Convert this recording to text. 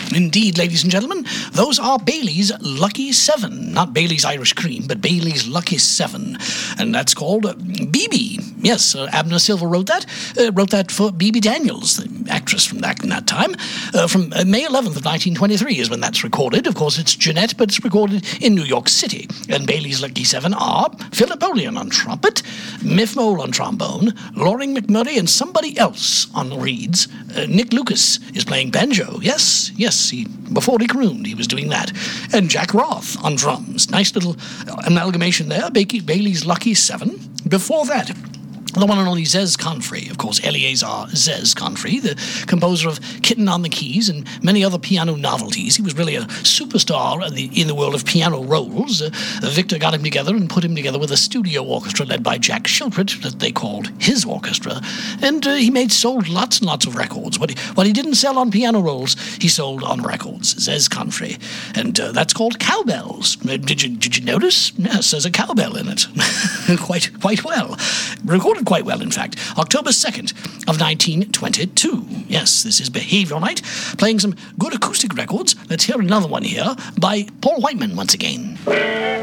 Indeed, ladies and gentlemen, those are Bailey's Lucky 7. Not Bailey's Irish Cream, but Bailey's Lucky 7. And that's called BB. Yes, Abner Silver wrote that. Wrote that for BB Daniels, the actress from back in that time. From May 11th of 1923 is when that's recorded. Of course, it's Jeanette, but it's recorded in New York City. And Bailey's Lucky 7 are Phil Napoleon on trumpet, Miff Mole on trombone, Loring McMurray and somebody else on the reeds. Nick Lucas is playing banjo. Yes, before he crooned, he was doing that. And Jack Roth on drums. Nice little amalgamation there. Bailey's Lucky 7. Before that, the one and only Zez Confrey, of course, Eleazar Zez Confrey, the composer of Kitten on the Keys and many other piano novelties. He was really a superstar in the world of piano rolls. Victor got him together and put him together with a studio orchestra led by Jack Shilprit that they called his orchestra. And he sold lots and lots of records. What he didn't sell on piano rolls, he sold on records. Zez Confrey. And that's called Cowbells. Did you notice? Yes, there's a cowbell in it. quite well. Recorded quite well, in fact. October 2nd of 1922. Yes, this is Behavioral Night, playing some good acoustic records. Let's hear another one here by Paul Whiteman once again.